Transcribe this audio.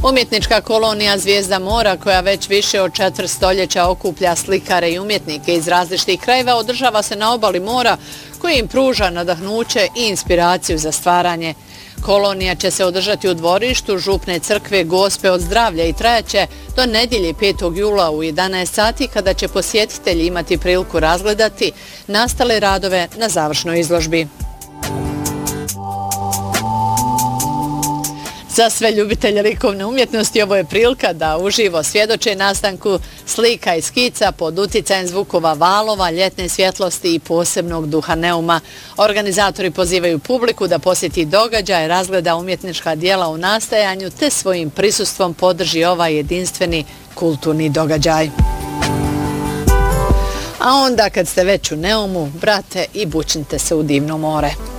Umjetnička kolonija Zvijezda mora, koja već više od 4 stoljeća okuplja slikare i umjetnike iz različitih krajeva, održava se na obali mora koji im pruža nadahnuće i inspiraciju za stvaranje. Kolonija će se održati u dvorištu Župne crkve Gospe od zdravlja i trajaće do nedjelje 5. jula u 11 sati, kada će posjetitelji imati priliku razgledati nastale radove na završnoj izložbi. Za sve ljubitelje likovne umjetnosti ovo je prilika da uživo svjedoče nastanku slika i skica pod uticajem zvukova valova, ljetne svjetlosti i posebnog duha Neuma. Organizatori pozivaju publiku da posjeti događaj, razgleda umjetnička djela u nastajanju te svojim prisustvom podrži ovaj jedinstveni kulturni događaj. A onda kad ste već u Neumu, brate, i bučnite se u divno more.